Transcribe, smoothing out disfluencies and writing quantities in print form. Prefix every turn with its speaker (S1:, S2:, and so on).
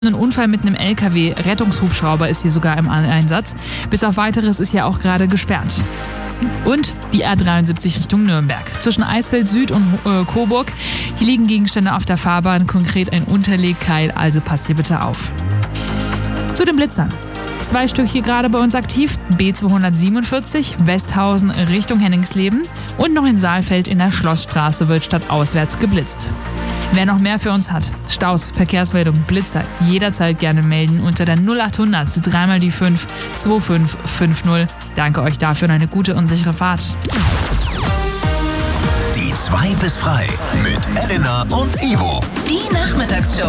S1: Ein Unfall mit einem LKW, Rettungshubschrauber ist hier sogar im Einsatz. Bis auf Weiteres ist hier auch gerade gesperrt. Und die A73 Richtung Nürnberg. Zwischen Eisfeld Süd und Coburg. Hier liegen Gegenstände auf der Fahrbahn, konkret ein Unterlegkeil, also passt hier bitte auf. Zu den Blitzern. 2 Stück hier gerade bei uns aktiv. B247 Westhausen Richtung Henningsleben und noch in Saalfeld in der Schlossstraße wird stadtauswärts geblitzt. Wer noch mehr für uns hat, Staus, Verkehrsmeldung, Blitzer, jederzeit gerne melden unter der 0800 3 die 5 2550. Danke euch dafür und eine gute und sichere Fahrt.
S2: Die 2 bis frei mit Elena und Ivo.
S3: Die Nachmittagsshow.